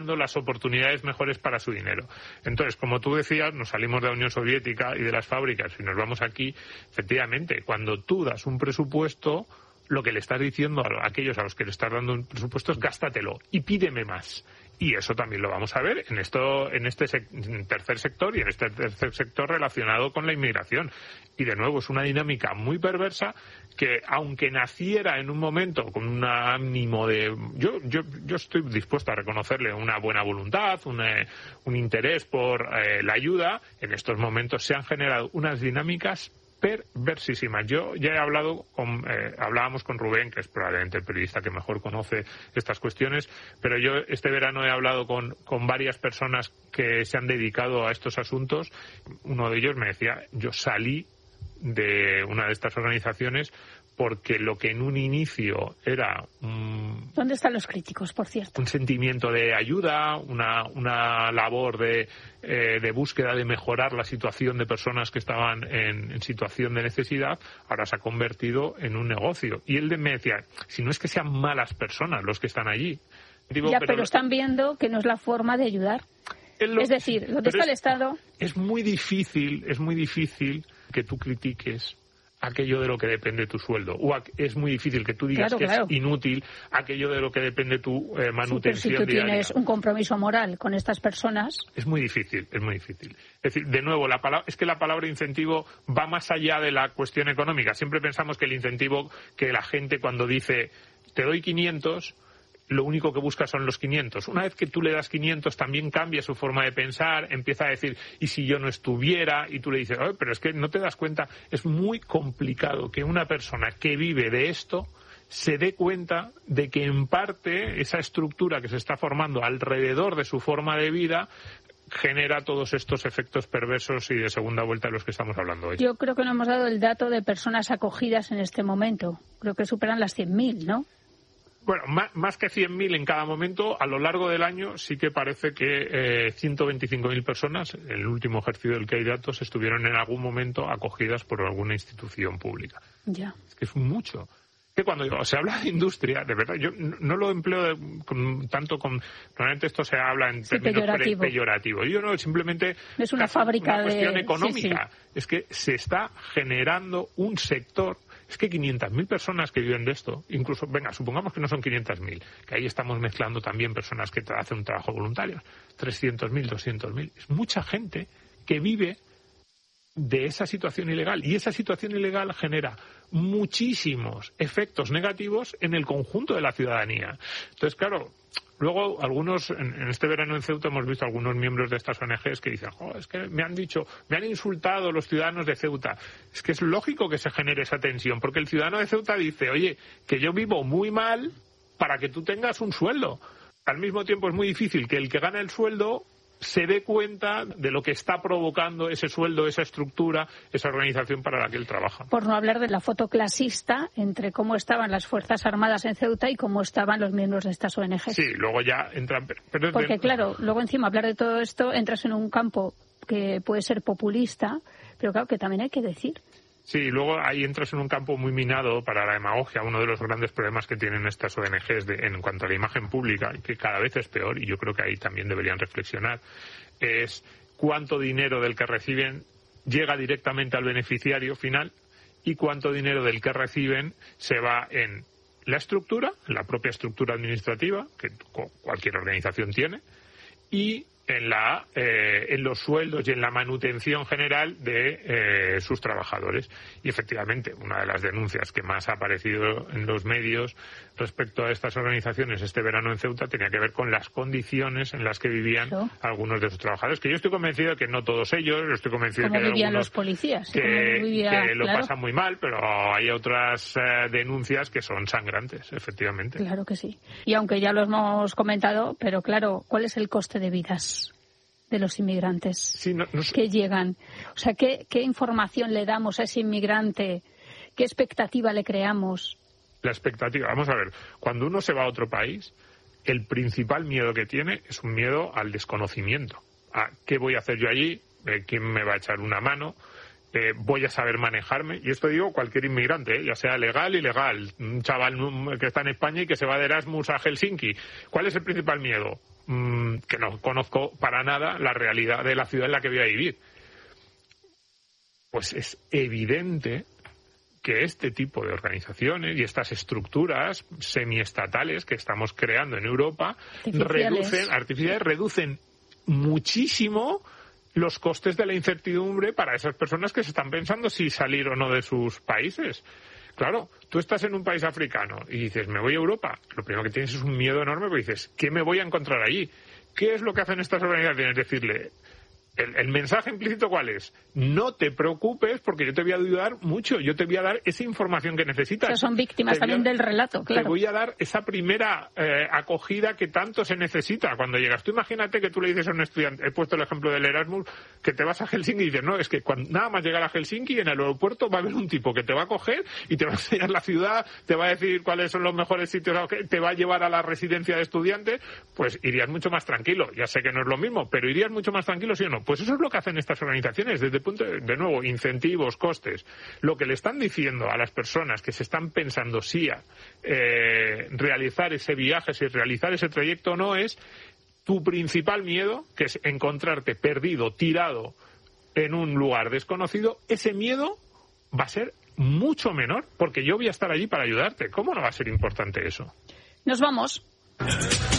las oportunidades mejores para su dinero. Entonces, como tú decías, nos salimos de la Unión Soviética y de las fábricas y nos vamos aquí. Efectivamente, cuando tú das un presupuesto, lo que le estás diciendo a aquellos a los que le estás dando un presupuesto es gástatelo y pídeme más. Y eso también lo vamos a ver en este tercer sector y en este tercer sector relacionado con la inmigración. Y de nuevo es una dinámica muy perversa que, aunque naciera en un momento con un ánimo de... Yo estoy dispuesto a reconocerle una buena voluntad, un interés por la ayuda, en estos momentos se han generado unas dinámicas perversísimas. Yo ya he hablábamos con Rubén, que es probablemente el periodista que mejor conoce estas cuestiones, pero yo este verano he hablado con varias personas que se han dedicado a estos asuntos. Uno de ellos me decía, yo salí de una de estas organizaciones porque lo que en un inicio era ¿Dónde están los críticos, por cierto? Un sentimiento de ayuda, una labor de búsqueda de mejorar la situación de personas que estaban en situación de necesidad, ahora se ha convertido en un negocio. Y él me decía, si no es que sean malas personas los que están allí. Pero están viendo que no es la forma de ayudar. Es decir, ¿dónde está el Estado? Es muy difícil que tú critiques aquello de lo que depende tu sueldo. Es muy difícil que tú digas que es inútil aquello de lo que depende tu manutención pero si tú diaria. Tienes un compromiso moral con estas personas... Es muy difícil. Es decir, de nuevo, la palabra incentivo va más allá de la cuestión económica. Siempre pensamos que el incentivo, que la gente cuando dice te doy 500... lo único que busca son los 500. Una vez que tú le das 500, también cambia su forma de pensar, empieza a decir, ¿y si yo no estuviera? Y tú le dices, pero es que no te das cuenta. Es muy complicado que una persona que vive de esto se dé cuenta de que, en parte, esa estructura que se está formando alrededor de su forma de vida genera todos estos efectos perversos y de segunda vuelta de los que estamos hablando hoy. Yo creo que no hemos dado el dato de personas acogidas en este momento. Creo que superan las 100.000, ¿no? Bueno, más que 100.000 en cada momento, a lo largo del año sí que parece que 125.000 personas, en el último ejercicio del que hay datos, estuvieron en algún momento acogidas por alguna institución pública. Ya. Es que es mucho. Que cuando se habla de industria, de verdad, yo no lo empleo normalmente esto se habla en términos peyorativos. Yo no, simplemente es una fábrica una cuestión económica. Sí. Es que se está generando un sector. Es que 500.000 personas que viven de esto, incluso, supongamos que no son 500.000, que ahí estamos mezclando también personas que hacen un trabajo voluntario, 300.000, 200.000. Es mucha gente que vive de esa situación ilegal, y esa situación ilegal genera muchísimos efectos negativos en el conjunto de la ciudadanía. Entonces, claro, luego algunos, en este verano en Ceuta hemos visto algunos miembros de estas ONGs que dicen, es que me han insultado los ciudadanos de Ceuta. Es que es lógico que se genere esa tensión, porque el ciudadano de Ceuta dice, oye, que yo vivo muy mal para que tú tengas un sueldo. Al mismo tiempo es muy difícil que el que gana el sueldo se dé cuenta de lo que está provocando ese sueldo, esa estructura, esa organización para la que él trabaja. Por no hablar de la foto clasista entre cómo estaban las Fuerzas Armadas en Ceuta y cómo estaban los miembros de estas ONGs. Sí, luego ya entran... Porque claro, luego encima hablar de todo esto entras en un campo que puede ser populista, pero claro que también hay que decir. Sí, luego ahí entras en un campo muy minado para la demagogia. Uno de los grandes problemas que tienen estas ONGs en cuanto a la imagen pública, que cada vez es peor, y yo creo que ahí también deberían reflexionar, es cuánto dinero del que reciben llega directamente al beneficiario final y cuánto dinero del que reciben se va en la estructura, en la propia estructura administrativa, que cualquier organización tiene, y en los sueldos y en la manutención general de sus trabajadores. Y efectivamente, una de las denuncias que más ha aparecido en los medios respecto a estas organizaciones este verano en Ceuta tenía que ver con las condiciones en las que vivían algunos de sus trabajadores, que yo estoy convencido de que no todos ellos, yo estoy convencido de que hay algunos los policías, que lo pasan muy mal, pero hay otras denuncias que son sangrantes, efectivamente. Claro que sí. Y aunque ya lo hemos comentado, pero claro, ¿cuál es el coste de vidas de los inmigrantes que llegan? O sea, ¿qué información le damos a ese inmigrante? ¿Qué expectativa le creamos? La expectativa, vamos a ver, cuando uno se va a otro país, el principal miedo que tiene es un miedo al desconocimiento. ¿Qué voy a hacer yo allí? ¿Quién me va a echar una mano? ¿Voy a saber manejarme? Y esto digo cualquier inmigrante, ya sea legal, ilegal. Un chaval que está en España y que se va de Erasmus a Helsinki. ¿Cuál es el principal miedo? que no conozco para nada la realidad de la ciudad en la que voy a vivir. Pues es evidente que este tipo de organizaciones y estas estructuras semiestatales que estamos creando en Europa reducen muchísimo los costes de la incertidumbre para esas personas que se están pensando si salir o no de sus países. Claro, tú estás en un país africano y dices, me voy a Europa. Lo primero que tienes es un miedo enorme porque dices, ¿qué me voy a encontrar allí? ¿Qué es lo que hacen estas organizaciones? Decirle, el mensaje implícito, ¿cuál es? No te preocupes porque yo te voy a ayudar mucho, yo te voy a dar esa información que necesitas. O sea, son víctimas también del relato, claro. Te voy a dar esa primera acogida que tanto se necesita cuando llegas. Tú imagínate que tú le dices a un estudiante, he puesto el ejemplo del Erasmus, que te vas a Helsinki y dices, no, es que nada más llegar a Helsinki, en el aeropuerto va a haber un tipo que te va a coger y te va a enseñar la ciudad, te va a decir cuáles son los mejores sitios, te va a llevar a la residencia de estudiantes, pues irías mucho más tranquilo. Ya sé que no es lo mismo, pero irías mucho más tranquilo, ¿sí o no? Pues eso es lo que hacen estas organizaciones, desde el punto de nuevo, incentivos, costes. Lo que le están diciendo a las personas que se están pensando si realizar ese viaje, si realizar ese trayecto o no, es tu principal miedo, que es encontrarte perdido, tirado en un lugar desconocido. Ese miedo va a ser mucho menor, porque yo voy a estar allí para ayudarte. ¿Cómo no va a ser importante eso? Nos vamos.